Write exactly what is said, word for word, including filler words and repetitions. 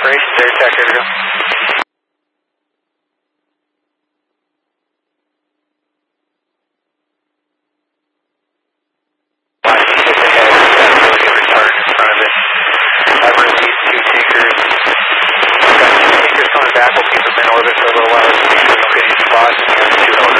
operations, air attack, ready to go. I've released two takers. I've got two takers coming back. We'll keep them in orbit for a little while as we look at each spot.